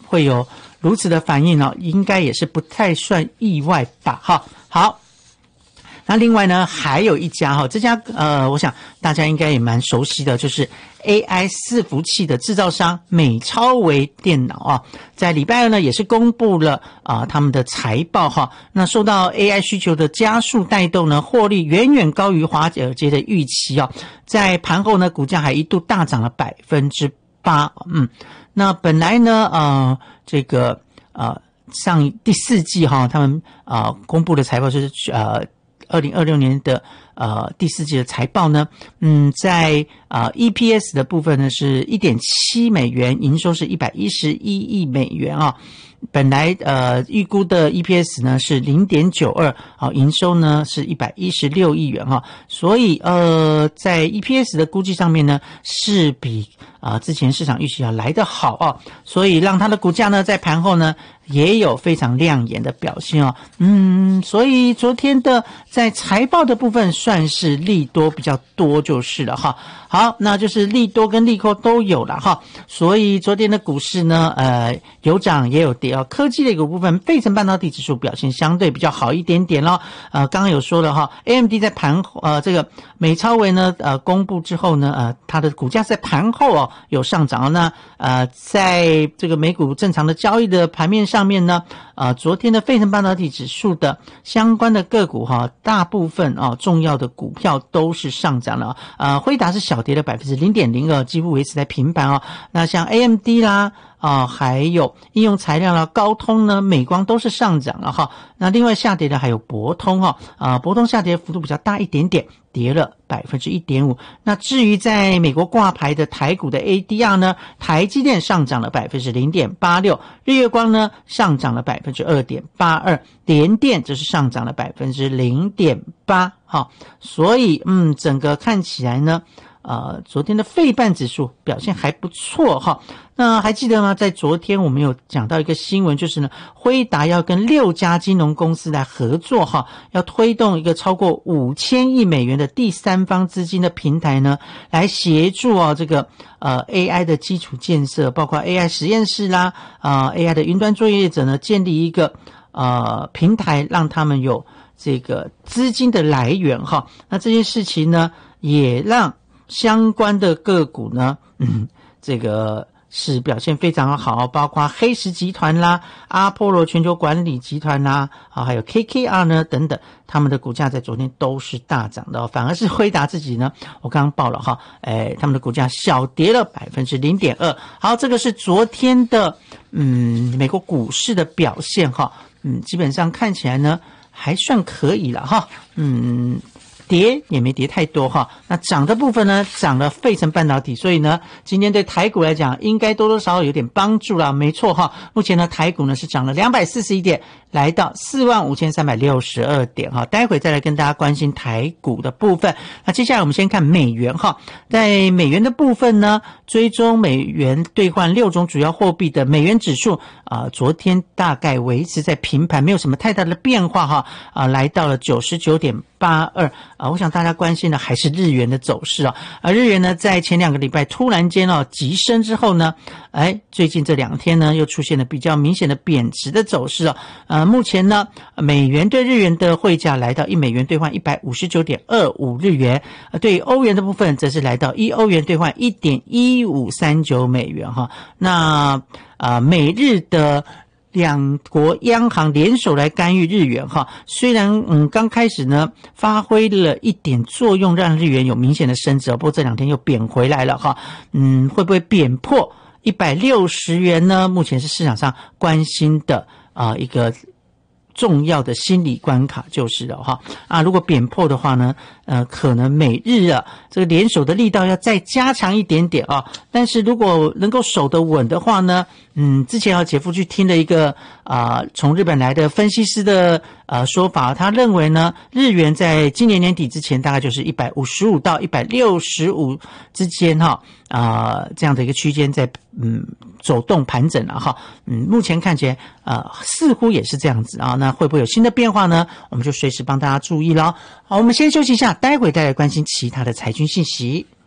会有如此的反应哦，应该也是不太算意外吧。哈，好。那另外呢，还有一家哈，这家我想大家应该也蛮熟悉的，就是 AI 伺服器的制造商美超微电脑啊，在礼拜二呢也是公布了他们的财报哈。那受到 AI 需求的加速带动呢，获利远远高于华尔街的预期啊，在盘后呢，股价还一度大涨了 8%。那本来呢这个上第四季哈，他们公布的财报是2026年的第四季的财报呢，在EPS 的部分呢是 1.7 美元，营收是111亿美元啊。本来预估的 EPS 呢是 0.92 营收呢是116亿元哈，所以在 EPS 的估计上面呢是比之前市场预期要来得好哦，所以让它的股价呢在盘后呢也有非常亮眼的表现哦。所以昨天的在财报的部分算是利多比较多就是了哈。好，那就是利多跟利空都有了哈。所以昨天的股市呢有涨也有跌哦。科技的一个部分，费城半导体指数表现相对比较好一点点咯。刚刚有说了哈 ，AMD 在盘这个美超微呢公布之后呢它的股价在盘后有上涨。那在这个美股正常的交易的盘面上面呢昨天的费城半导体指数的相关的个股大部分重要的股票都是上涨了。辉达是小跌了 0.02%， 几乎维持在平盘那像 AMD 啦还有应用材料啦，高通呢，美光都是上涨了哈。那另外下跌的还有博通博通下跌幅度比较大一点点，跌了 1.5%。那至于在美国挂牌的台股的 ADR 呢，台积电上涨了 0.86%， 日月光呢上涨了 2.82%， 联电则是上涨了 0.8%。所以整个看起来呢昨天的费半指数表现还不错哈。那还记得吗？在昨天我们有讲到一个新闻，就是呢，辉达要跟6家金融公司来合作哈，要推动一个超过5000亿美元的第三方资金的平台呢，来协助这个AI 的基础建设，包括 AI 实验室啦AI 的云端作业者呢，建立一个平台，让他们有这个资金的来源哈。那这件事情呢，也让相关的个股呢这个是表现非常好，包括黑石集团啦、阿波罗全球管理集团啦还有 KKR 呢等等，他们的股价在昨天都是大涨的反而是辉达自己呢，我刚刚报了他们的股价小跌了 0.2%。 好，这个是昨天的美国股市的表现基本上看起来呢还算可以了跌也没跌太多那涨的部分呢，涨了费城半导体，所以呢今天对台股来讲应该多多少少有点帮助啦。没错目前呢台股呢是涨了241点，来到45362点待会再来跟大家关心台股的部分。那接下来我们先看美元在美元的部分呢，追踪美元兑换6种主要货币的美元指数昨天大概维持在平盘，没有什么太大的变化来到了 99.82。我想大家关心的还是日元的走势日元呢在前2个礼拜突然间急升之后呢最近这2天呢又出现了比较明显的贬值的走势目前呢美元对日元的汇价来到1美元兑换 159.25 日元，对欧元的部分则是来到1欧元兑换 1.1539 美元那美日的两国央行联手来干预日元虽然刚开始呢发挥了一点作用，让日元有明显的升值不过这2天又贬回来了会不会贬破160元呢？目前是市场上关心的一个重要的心理关卡就是了如果贬破的话呢可能美日这个联手的力道要再加强一点点但是如果能够守得稳的话呢之前姐夫去听了一个从日本来的分析师的说法，他认为呢日元在今年年底之前大概就是155到165之间这样的一个区间在走动盘整了目前看起来似乎也是这样子那会不会有新的变化呢？我们就随时帮大家注意了。好，我们先休息一下，待会再来关心其他的财经信息。